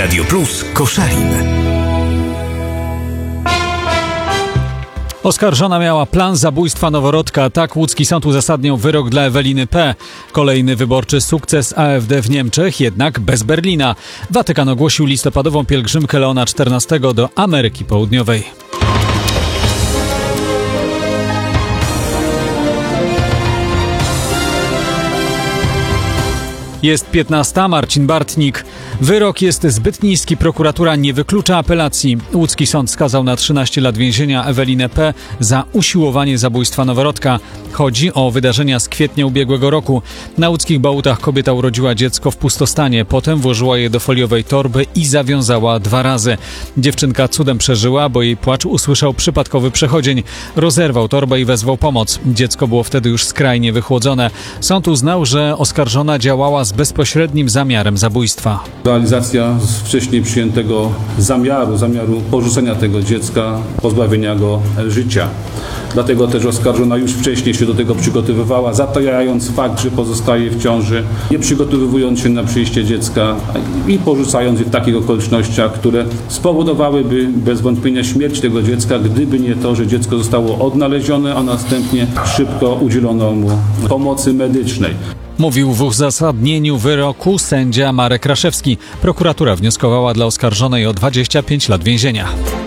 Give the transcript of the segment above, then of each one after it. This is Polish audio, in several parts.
Radio Plus Koszalin. Oskarżona miała plan zabójstwa noworodka. Tak łódzki sąd uzasadniał wyrok dla Eweliny P. Kolejny wyborczy sukces AfD w Niemczech, jednak bez Berlina. Watykan ogłosił listopadową pielgrzymkę Leona XIV do Ameryki Południowej. Jest 15. Marcin Bartnik. Wyrok jest zbyt niski. Prokuratura nie wyklucza apelacji. Łódzki sąd skazał na 13 lat więzienia Ewelinę P. za usiłowanie zabójstwa noworodka. Chodzi o wydarzenia z kwietnia ubiegłego roku. Na łódzkich Bałutach kobieta urodziła dziecko w pustostanie. Potem włożyła je do foliowej torby i zawiązała 2 razy. Dziewczynka cudem przeżyła, bo jej płacz usłyszał przypadkowy przechodzień. Rozerwał torbę i wezwał pomoc. Dziecko było wtedy już skrajnie wychłodzone. Sąd uznał, że oskarżona działała z bezpośrednim zamiarem zabójstwa. Realizacja wcześniej przyjętego zamiaru porzucenia tego dziecka, pozbawienia go życia. Dlatego też oskarżona już wcześniej się do tego przygotowywała, zatajając fakt, że pozostaje w ciąży, nie przygotowując się na przyjście dziecka i porzucając je w takich okolicznościach, które spowodowałyby bez wątpienia śmierć tego dziecka, gdyby nie to, że dziecko zostało odnalezione, a następnie szybko udzielono mu pomocy medycznej. Mówił w uzasadnieniu wyroku sędzia Marek Raszewski. Prokuratura wnioskowała dla oskarżonej o 25 lat więzienia.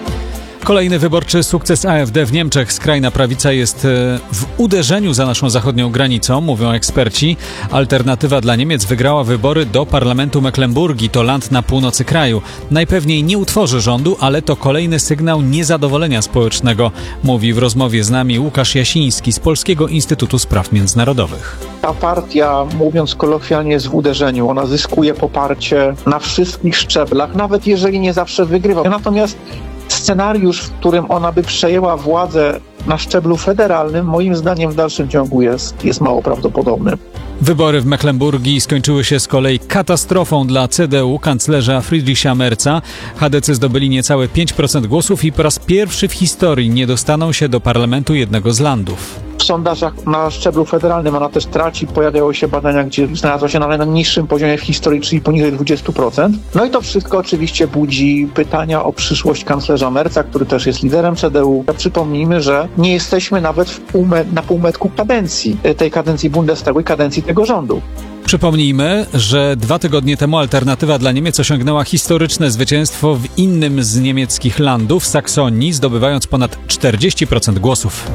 Kolejny wyborczy sukces AfD w Niemczech. Skrajna prawica jest w uderzeniu za naszą zachodnią granicą, mówią eksperci. Alternatywa dla Niemiec wygrała wybory do parlamentu Mecklenburgii, to land na północy kraju. Najpewniej nie utworzy rządu, ale to kolejny sygnał niezadowolenia społecznego, mówi w rozmowie z nami Łukasz Jasiński z Polskiego Instytutu Spraw Międzynarodowych. Ta partia, mówiąc kolokwialnie, jest w uderzeniu. Ona zyskuje poparcie na wszystkich szczeblach, nawet jeżeli nie zawsze wygrywa. Natomiast scenariusz, w którym ona by przejęła władzę na szczeblu federalnym, moim zdaniem w dalszym ciągu jest mało prawdopodobny. Wybory w Mecklenburgii skończyły się z kolei katastrofą dla CDU kanclerza Friedricha Merza. chadecy zdobyli niecałe 5% głosów i po raz pierwszy w historii nie dostaną się do parlamentu jednego z landów. W sondażach na szczeblu federalnym ona też traci. Pojawiają się badania, gdzie znalazła się na najniższym poziomie w historii, czyli poniżej 20%. No i to wszystko oczywiście budzi pytania o przyszłość kanclerza Merza, który też jest liderem CDU. Przypomnijmy, że nie jesteśmy nawet na półmetku tej kadencji Bundestagu i kadencji tego rządu. Przypomnijmy, że 2 tygodnie temu Alternatywa dla Niemiec osiągnęła historyczne zwycięstwo w innym z niemieckich landów, Saksonii, zdobywając ponad 40% głosów.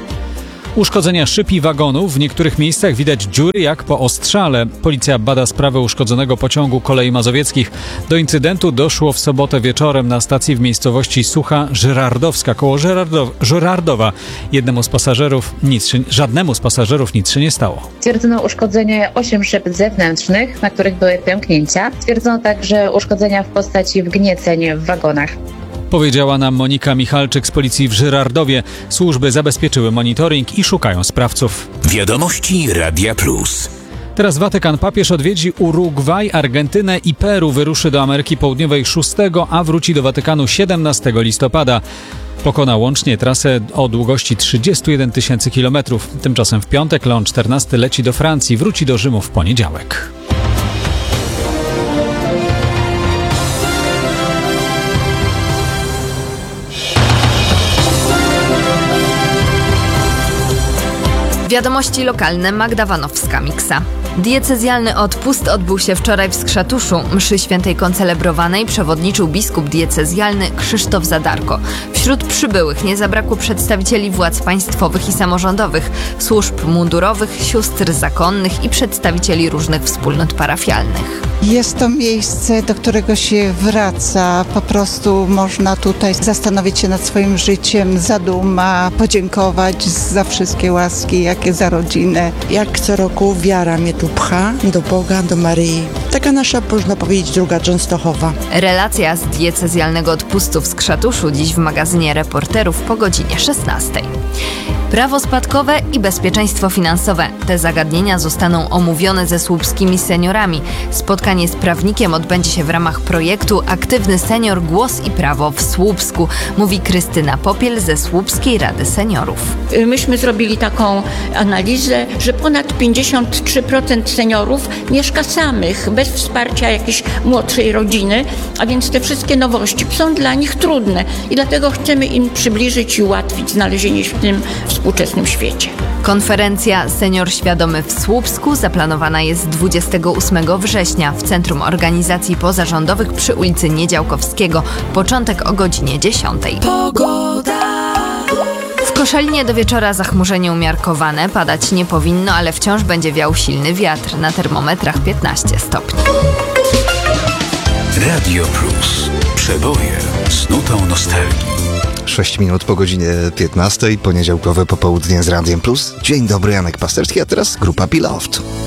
Uszkodzenia szyb i wagonów. W niektórych miejscach widać dziury jak po ostrzale. Policja bada sprawę uszkodzonego pociągu kolei mazowieckich. Do incydentu doszło w sobotę wieczorem na stacji w miejscowości Sucha Żyrardowska koło Żyrardowa. Żadnemu z pasażerów nic się nie stało. Stwierdzono uszkodzenie 8 szyb zewnętrznych, na których były pęknięcia. Stwierdzono także uszkodzenia w postaci wgnieceń w wagonach. Powiedziała nam Monika Michalczyk z policji w Żyrardowie. Służby zabezpieczyły monitoring i szukają sprawców. Wiadomości Radia Plus. Teraz Watykan. Papież odwiedzi Urugwaj, Argentynę i Peru. Wyruszy do Ameryki Południowej 6, a wróci do Watykanu 17 listopada. Pokona łącznie trasę o długości 31 000 kilometrów. Tymczasem w piątek Leon XIV leci do Francji, wróci do Rzymu w poniedziałek. Wiadomości lokalne. Magda Wanowska-Miksa. Diecezjalny odpust odbył się wczoraj w Skrzatuszu. Mszy świętej koncelebrowanej przewodniczył biskup diecezjalny Krzysztof Zadarko. Wśród przybyłych nie zabrakło przedstawicieli władz państwowych i samorządowych, służb mundurowych, sióstr zakonnych i przedstawicieli różnych wspólnot parafialnych. Jest to miejsce, do którego się wraca. Po prostu można tutaj zastanowić się nad swoim życiem, zaduma, podziękować za wszystkie łaski, jakie za rodzinę. Jak co roku wiara mnie tu pcha do Boga, do Maryi. Taka nasza, można powiedzieć, druga Częstochowa. Relacja z diecezjalnego odpustu w Skrzatuszu dziś w magazynie Reporterów po godzinie 16. prawo spadkowe i bezpieczeństwo finansowe. Te zagadnienia zostaną omówione ze słupskimi seniorami. Spotkanie z prawnikiem odbędzie się w ramach projektu Aktywny Senior – Głos i Prawo w Słupsku, mówi Krystyna Popiel ze Słupskiej Rady Seniorów. Myśmy zrobili taką analizę, że ponad 53% seniorów mieszka samych, bez wsparcia jakiejś młodszej rodziny, a więc te wszystkie nowości są dla nich trudne i dlatego chcemy im przybliżyć i ułatwić znalezienie się w tym współczesnym świecie. Konferencja Senior Świadomy w Słupsku zaplanowana jest 28 września w Centrum Organizacji Pozarządowych przy ulicy Niedziałkowskiego. Początek o godzinie 10. W Koszalinie do wieczora zachmurzenie umiarkowane, padać nie powinno, ale wciąż będzie wiał silny wiatr. Na termometrach 15 stopni. Radio Plus. Przeboje z nutą nostalgii. 6 minut po godzinie 15, poniedziałkowe popołudnie z Radiem Plus. Dzień dobry, Janek Pasterski, a teraz grupa Beloved.